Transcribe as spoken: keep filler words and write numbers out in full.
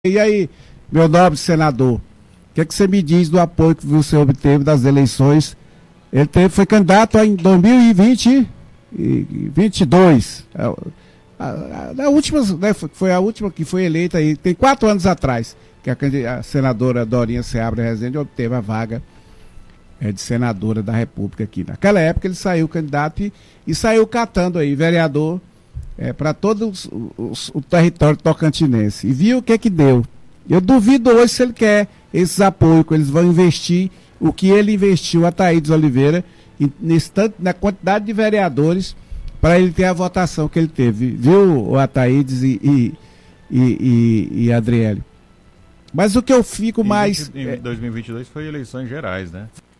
E aí, meu nobre senador, o que, é que você me diz do apoio que você obteve das eleições? Ele teve, foi candidato em dois mil e vinte e vinte e dois. A, a, a última, né, foi a última que foi eleita aí, tem quatro anos atrás, que a, a senadora Dorinha Seabra Rezende obteve a vaga é, de senadora da República aqui. Naquela época ele saiu candidato e, e saiu catando aí, vereador, É, para todo os, os, o território tocantinense. E viu o que é que deu. Eu duvido hoje se ele quer esses apoios, que eles vão investir o que ele investiu, Ataídes Oliveira, em, nesse tanto, na quantidade de vereadores, para ele ter a votação que ele teve. Viu, o Ataídes e, e, e, e, e Adriele? Mas o que eu fico em mais... vinte, em dois mil e vinte e dois foi eleições gerais, né?